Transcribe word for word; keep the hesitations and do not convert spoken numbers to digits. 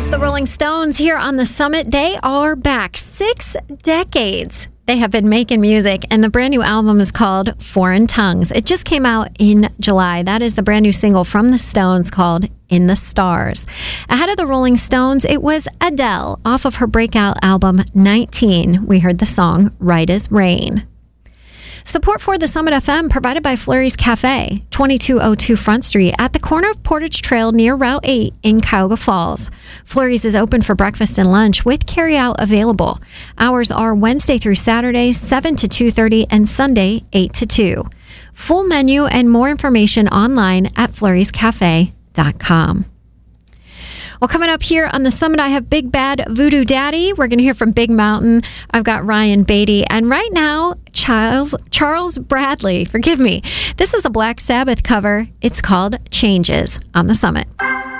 It's the Rolling Stones here on the Summit. They are back. Six decades they have been making music, and the brand new album is called Foreign Tongues. It just came out in July. That is the brand new single from the Stones called In the Stars. Ahead of the Rolling Stones, it was Adele off of her breakout album nineteen. We heard the song Right as Rain. Support for the Summit F M provided by Fleury's Cafe, twenty-two oh two Front Street at the corner of Portage Trail near Route eight in Cuyahoga Falls. Fleury's is open for breakfast and lunch with carryout available. Hours are Wednesday through Saturday, seven to two thirty, and Sunday, eight to two. Full menu and more information online at fleury's cafe dot com. Well, coming up here on the Summit, I have Big Bad Voodoo Daddy. We're going to hear from Big Mountain. I've got Ryan Beatty. And right now, Charles, Charles Bradley. Forgive me. This is a Black Sabbath cover. It's called Changes on the Summit.